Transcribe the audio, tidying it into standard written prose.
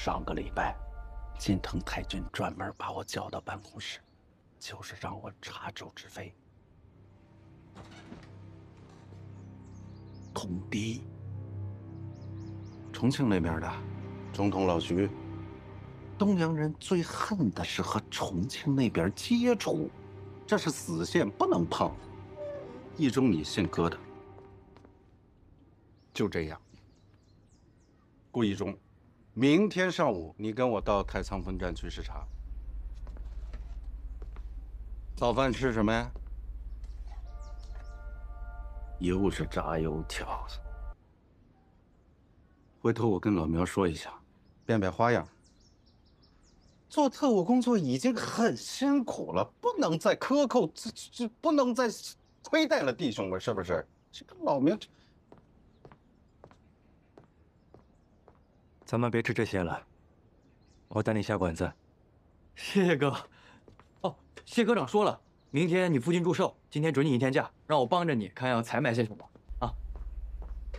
上个礼拜，近藤太君专门把我叫到办公室，就是让我插手指飞。通敌，重庆那边的总统老徐，东洋人最恨的是和重庆那边接触，这是死线，不能碰。一中，你姓戈的，就这样。顾一中，明天上午你跟我到太仓分站去视察。早饭吃什么呀？又是炸油条。回头我跟老苗说一下，变变花样。做特务工作已经很辛苦了，不能再克扣，这不能再亏待了弟兄们，是不是？这个老苗， 咱们别吃这些了，我带你下馆子。谢谢哥。哦，谢科长说了，明天你附近祝寿，今天准你1天假，让我帮着你看要采买些什么。